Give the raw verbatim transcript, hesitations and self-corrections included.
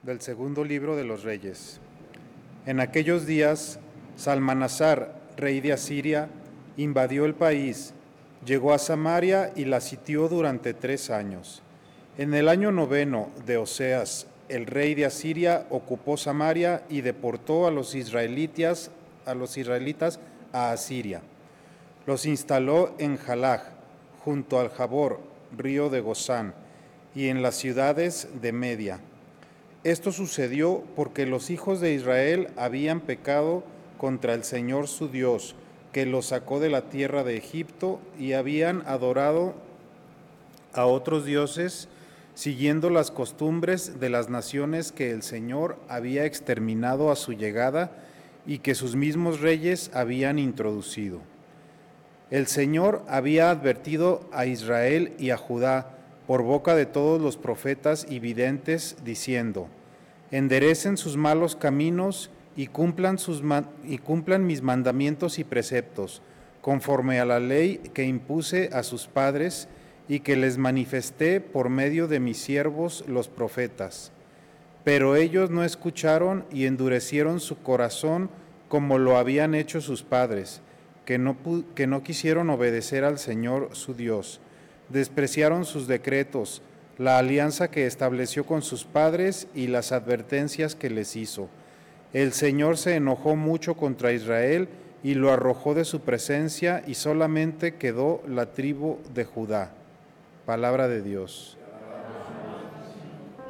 Del segundo libro de los Reyes. En aquellos días, Salmanasar, rey de Asiria, invadió el país, llegó a Samaria y la sitió durante tres años. En el año noveno de Oseas, el rey de Asiria ocupó Samaria y deportó a los israelitas, a los israelitas a Asiria. Los instaló en Jalaj, junto al Jabor, río de Gozán, y en las ciudades de Media. Esto sucedió porque los hijos de Israel habían pecado contra el Señor su Dios, que los sacó de la tierra de Egipto, y habían adorado a otros dioses, siguiendo las costumbres de las naciones que el Señor había exterminado a su llegada y que sus mismos reyes habían introducido. El Señor había advertido a Israel y a Judá por boca de todos los profetas y videntes, diciendo: enderecen sus malos caminos y cumplan, sus man- y cumplan mis mandamientos y preceptos, conforme a la ley que impuse a sus padres y que les manifesté por medio de mis siervos los profetas. Pero ellos no escucharon y endurecieron su corazón como lo habían hecho sus padres, que no, pu- que no quisieron obedecer al Señor su Dios. Despreciaron sus decretos, la alianza que estableció con sus padres y las advertencias que les hizo. El Señor se enojó mucho contra Israel y lo arrojó de su presencia, y solamente quedó la tribu de Judá. Palabra de Dios.